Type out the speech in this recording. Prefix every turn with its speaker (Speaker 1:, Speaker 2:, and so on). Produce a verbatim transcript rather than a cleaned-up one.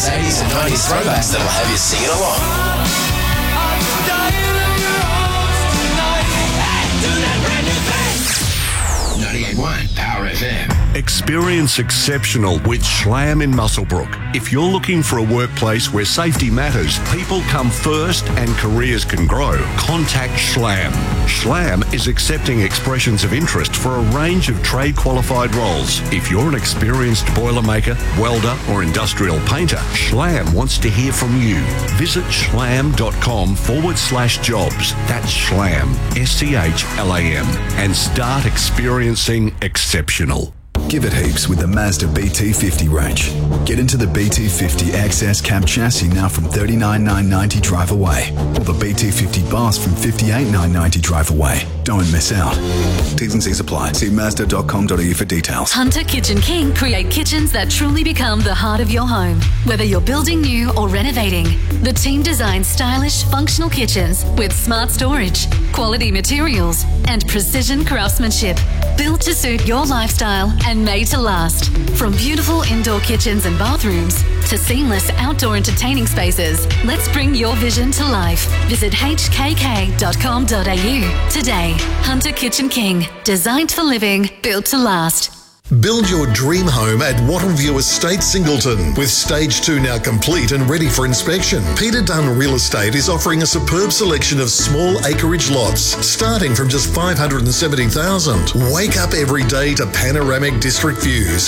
Speaker 1: Those eighties and nineties throwbacks that'll have you singing along. ninety-eight point one Power F M.
Speaker 2: Experience exceptional with Schlam in Muswellbrook. If you're looking for a workplace where safety matters, people come first and careers can grow, contact Schlam. Schlam is accepting expressions of interest for a range of trade-qualified roles. If you're an experienced boilermaker, welder or industrial painter, Schlam wants to hear from you. Visit schlam.com forward slash jobs. That's Schlam, S C H L A M, and start experiencing exceptional.
Speaker 3: Give it heaps with the Mazda B T fifty range. Get into the B T fifty X S cab chassis now from thirty-nine thousand nine hundred ninety drive away, or the B T fifty Bus from fifty-eight thousand nine hundred ninety drive away. Don't miss out. T's and C's apply. See mazda dot com dot a u for details.
Speaker 4: Hunter Kitchen King create kitchens that truly become the heart of your home. Whether you're building new or renovating, the team designs stylish, functional kitchens with smart storage, quality materials, and precision craftsmanship. Built to suit your lifestyle and made to last. From beautiful indoor kitchens and bathrooms to seamless outdoor entertaining spaces, let's bring your vision to life. Visit h k k dot com dot a u today. Hunter Kitchen King. Designed for living, built to last.
Speaker 5: Build your dream home at Wattenview Estate, Singleton. With stage two now complete and ready for inspection, Peter Dunn Real Estate is offering a superb selection of small acreage lots, starting from just five hundred seventy thousand dollars. Wake up every day to panoramic district views